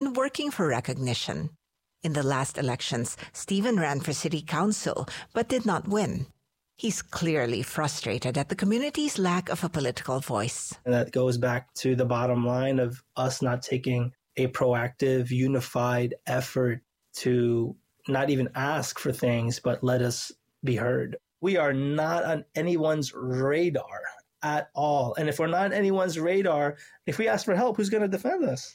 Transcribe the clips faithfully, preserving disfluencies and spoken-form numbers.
been working for recognition. In the last elections, Steven ran for city council but did not win. He's clearly frustrated at the community's lack of a political voice. And that goes back to the bottom line of us not taking a proactive, unified effort to not even ask for things, but let us be heard. We are not on anyone's radar at all. And if we're not on anyone's radar, if we ask for help, who's going to defend us?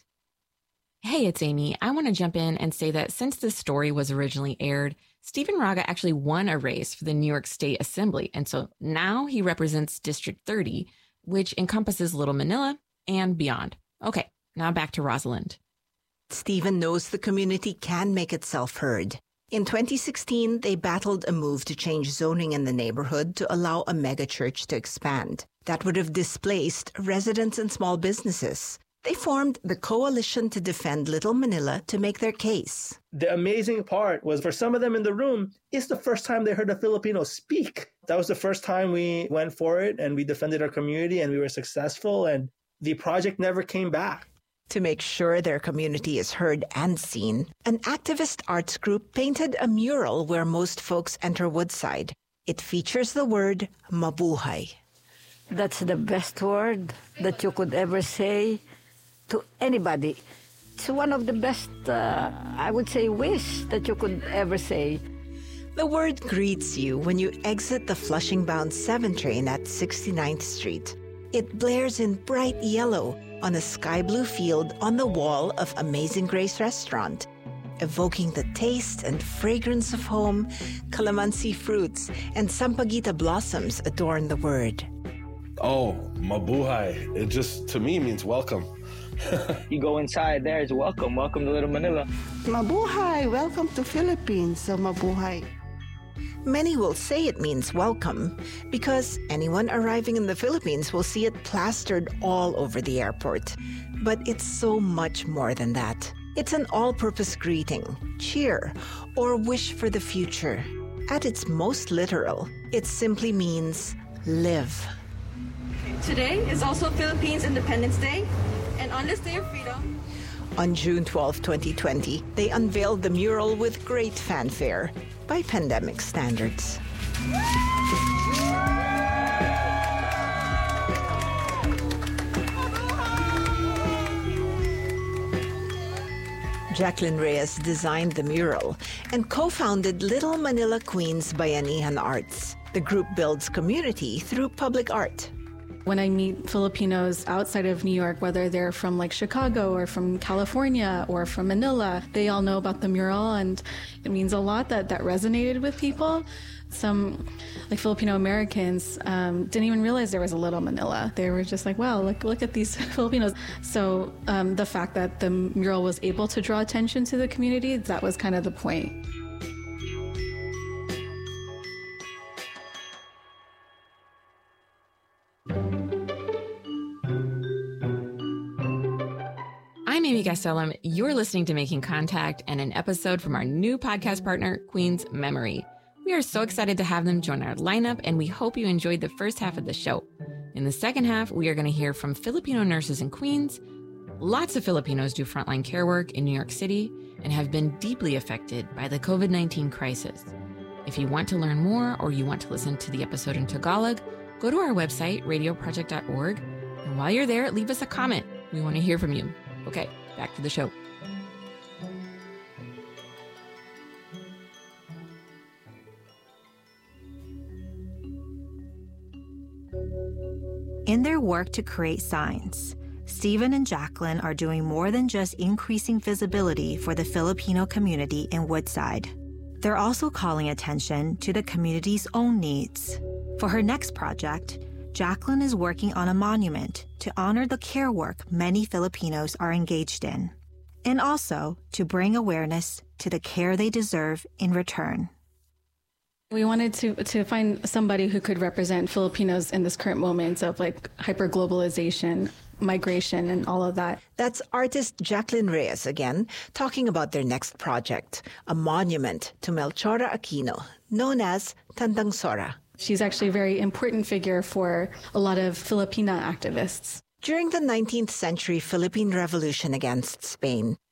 Hey, it's Amy. I want to jump in and say that since this story was originally aired, Steven Raga actually won a race for the New York State Assembly. And so now he represents District thirty, which encompasses Little Manila and beyond. Okay, now back to Rosalind. Steven knows the community can make itself heard. In twenty sixteen, they battled a move to change zoning in the neighborhood to allow a megachurch to expand. That would have displaced residents and small businesses. They formed the Coalition to Defend Little Manila to make their case. The amazing part was for some of them in the room, it's the first time they heard a Filipino speak. That was the first time we went for it and we defended our community and we were successful and the project never came back. To make sure their community is heard and seen, an activist arts group painted a mural where most folks enter Woodside. It features the word mabuhay. That's the best word that you could ever say to anybody. It's one of the best, uh, I would say, wish that you could ever say. The word greets you when you exit the Flushing-bound seven train at sixty-ninth Street. It blares in bright yellow on a sky blue field on the wall of Amazing Grace Restaurant, evoking the taste and fragrance of home. Calamansi fruits and sampaguita blossoms adorn the word. Oh, mabuhay. It just, to me, means welcome. You go inside, there's welcome. Welcome to Little Manila. Mabuhay. Welcome to Philippines. So mabuhay. Many will say it means welcome because anyone arriving in the Philippines will see it plastered all over the airport. But it's so much more than that. It's an all-purpose greeting, cheer, or wish for the future. At its most literal, it simply means live. Today is also Philippines Independence Day, and on this day of freedom, on June twelfth, twenty twenty, they unveiled the mural with great fanfare by pandemic standards. Jacqueline Reyes designed the mural and co-founded Little Manila Queens Bayanihan Arts. The group builds community through public art. When I meet Filipinos outside of New York, whether they're from like Chicago or from California or from Manila, they all know about the mural, and it means a lot that that resonated with people. Some like Filipino Americans um, didn't even realize there was a Little Manila. They were just like, wow, look, look at these Filipinos. So um, the fact that the mural was able to draw attention to the community, that was kind of the point. I'm Amy Gastelum. You're listening to Making Contact and an episode from our new podcast partner, Queen's Memory. We are so excited to have them join our lineup, and we hope you enjoyed the first half of the show. In the second half, we are going to hear from Filipino nurses in Queens. Lots of Filipinos do frontline care work in New York City and have been deeply affected by the covid nineteen crisis. If you want to learn more or you want to listen to the episode in Tagalog, go to our website, radio project dot org, and while you're there, leave us a comment. We want to hear from you. Okay, back to the show. In their work to create signs, Steven and Jacqueline are doing more than just increasing visibility for the Filipino community in Woodside. They're also calling attention to the community's own needs. For her next project, Jacqueline is working on a monument to honor the care work many Filipinos are engaged in, and also to bring awareness to the care they deserve in return. We wanted to to find somebody who could represent Filipinos in this current moment of like hyperglobalization, migration, and all of that. That's artist Jacqueline Reyes again, talking about their next project, a monument to Melchora Aquino, known as Tandang Sora. She's actually a very important figure for a lot of Filipina activists. During the nineteenth century Philippine Revolution against Spain,